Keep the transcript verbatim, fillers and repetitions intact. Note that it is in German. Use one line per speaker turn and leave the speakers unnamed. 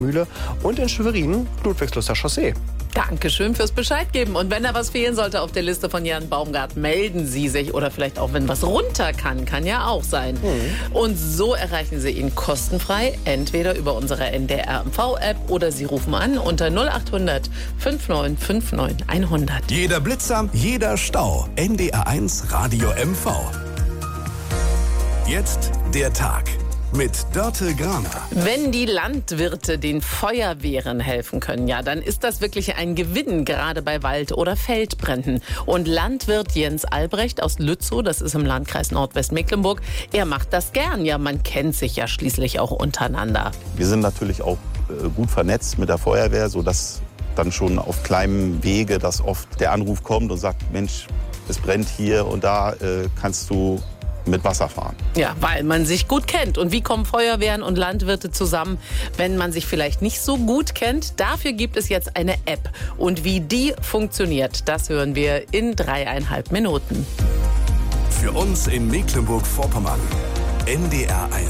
Mühle und in Schwerin Ludwigslustrer Chaussee.
Dankeschön fürs Bescheid geben. Und wenn da was fehlen sollte auf der Liste von Jan Baumgart, melden Sie sich. Oder vielleicht auch, wenn was runter kann, kann ja auch sein. Mhm. Und so erreichen Sie ihn kostenfrei, entweder über unsere N D R M V-App oder Sie rufen an unter null acht hundert neunundfünfzig neunundfünfzig hundert.
Jeder Blitzer, jeder Stau. N D R eins Radio M V. Jetzt der Tag mit Dörte Graner.
Wenn die Landwirte den Feuerwehren helfen können, ja, dann ist das wirklich ein Gewinn, gerade bei Wald- oder Feldbränden. Und Landwirt Jens Albrecht aus Lützow, das ist im Landkreis Nordwestmecklenburg, er macht das gern. Ja, man kennt sich ja schließlich auch untereinander.
Wir sind natürlich auch äh, gut vernetzt mit der Feuerwehr, sodass dann schon auf kleinem Wege, dass oft der Anruf kommt und sagt, Mensch, es brennt hier und da, äh, kannst du mit Wasser fahren.
Ja, weil man sich gut kennt. Und wie kommen Feuerwehren und Landwirte zusammen, wenn man sich vielleicht nicht so gut kennt? Dafür gibt es jetzt eine App. Und wie die funktioniert, das hören wir in dreieinhalb Minuten.
Für uns in Mecklenburg-Vorpommern. N D R eins.